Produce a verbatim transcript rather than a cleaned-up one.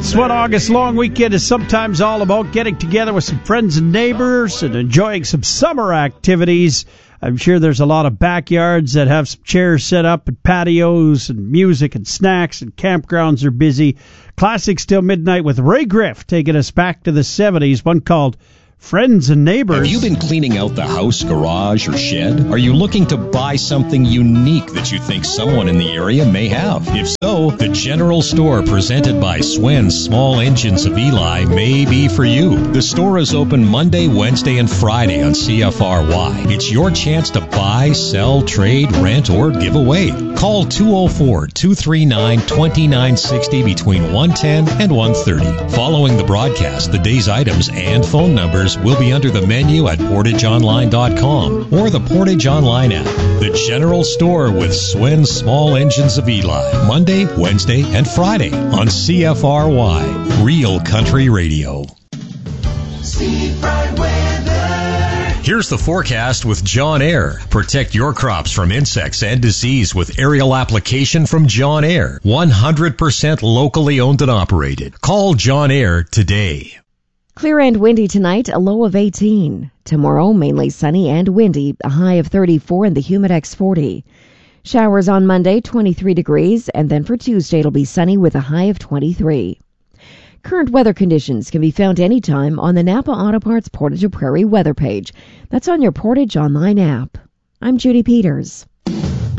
That's what August long weekend is sometimes all about, getting together with some friends and neighbors and enjoying some summer activities. I'm sure there's a lot of backyards that have some chairs set up and patios and music and snacks, and campgrounds are busy. Classics till midnight with Ray Griff taking us back to the seventies, one called Friends and Neighbors. Have you been cleaning out the house, garage, or shed? Are you looking to buy something unique that you think someone in the area may have? If so, the General Store presented by Swen's Small Engines of Eli may be for you. The store is open Monday, Wednesday, and Friday on C F R Y. It's your chance to buy, sell, trade, rent, or give away. Call two oh four, two three nine, two nine six oh between one ten and one thirty. Following the broadcast, the day's items and phone numbers will be under the menu at portage online dot com or the Portage Online app. The General Store with Swen's Small Engines of Eli, Monday, Wednesday, and Friday on C F R Y, Real Country Radio. Steve Bright Weather. Here's the forecast with John Air. Protect your crops from insects and disease with aerial application from John Air. one hundred percent locally owned and operated. Call John Air today. Clear and windy tonight, a low of eighteen. Tomorrow, mainly sunny and windy, a high of thirty-four and the Humidex forty. Showers on Monday, twenty-three degrees, and then for Tuesday it'll be sunny with a high of twenty-three. Current weather conditions can be found anytime on the Napa Auto Parts Portage Prairie weather page. That's on your Portage Online app. I'm Judy Peters.